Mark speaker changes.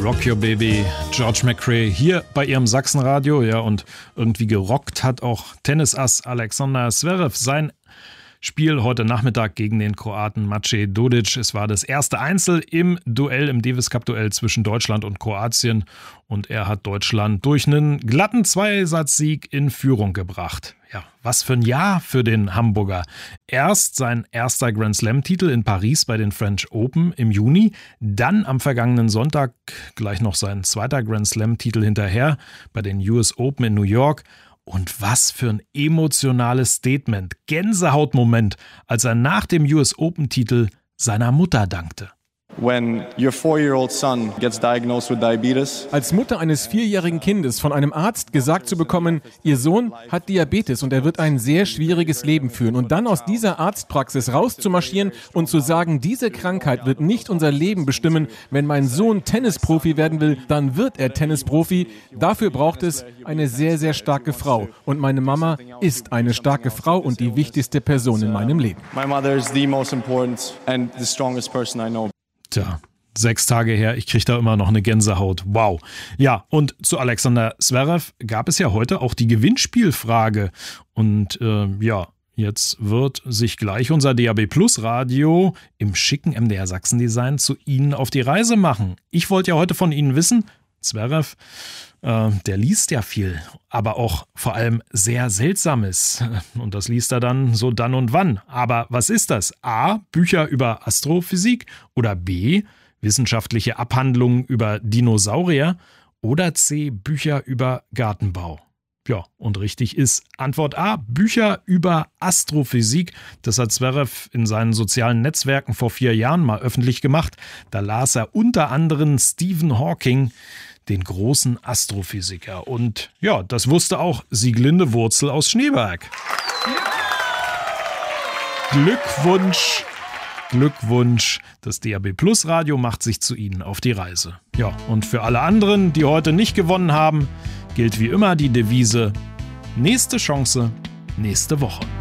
Speaker 1: Rock Your Baby, George McRae hier bei ihrem Sachsenradio. Ja, und irgendwie gerockt hat auch Tennisass Alexander Zverev sein Spiel heute Nachmittag gegen den Kroaten Maciej Dodic. Es war das erste Einzel im Duell, im Davis Cup Duell zwischen Deutschland und Kroatien. Und er hat Deutschland durch einen glatten Zweisatzsieg in Führung gebracht. Ja, was für ein Jahr für den Hamburger. Erst sein erster Grand Slam-Titel in Paris bei den French Open im Juni. Dann am vergangenen Sonntag gleich noch sein zweiter Grand Slam-Titel hinterher bei den US Open in New York. Und was für ein emotionales Statement, Gänsehautmoment, als er nach dem US Open-Titel seiner Mutter dankte.
Speaker 2: When your 4-year-old son gets diagnosed with diabetes.
Speaker 3: Als Mutter eines 4-jährigen Kindes von einem Arzt gesagt zu bekommen, ihr Sohn hat Diabetes und er wird ein sehr schwieriges Leben führen. Und dann aus dieser Arztpraxis rauszumarschieren und zu sagen, diese Krankheit wird nicht unser Leben bestimmen. Wenn mein Sohn Tennisprofi werden will, dann wird er Tennisprofi. Dafür braucht es eine sehr, sehr starke Frau. Und meine Mama ist eine starke Frau und die wichtigste Person in meinem Leben.
Speaker 2: My mother is the most important and the strongest person I know.
Speaker 1: Tja, 6 Tage her, ich kriege da immer noch eine Gänsehaut. Wow. Ja, und zu Alexander Zverev gab es ja heute auch die Gewinnspielfrage. Und jetzt wird sich gleich unser DAB Plus Radio im schicken MDR Sachsen Design zu Ihnen auf die Reise machen. Ich wollte ja heute von Ihnen wissen, Zverev, der liest ja viel, aber auch vor allem sehr Seltsames. Und das liest er dann so dann und wann. Aber was ist das? A, Bücher über Astrophysik oder B, wissenschaftliche Abhandlungen über Dinosaurier oder C, Bücher über Gartenbau? Ja, und richtig ist Antwort A, Bücher über Astrophysik. Das hat Zverev in seinen sozialen Netzwerken vor 4 Jahren mal öffentlich gemacht. Da las er unter anderem Stephen Hawking, den großen Astrophysiker. Und ja, das wusste auch Sieglinde Wurzel aus Schneeberg. Glückwunsch, das DAB Plus Radio macht sich zu Ihnen auf die Reise. Ja, und für alle anderen, die heute nicht gewonnen haben, gilt wie immer die Devise: nächste Chance, nächste Woche.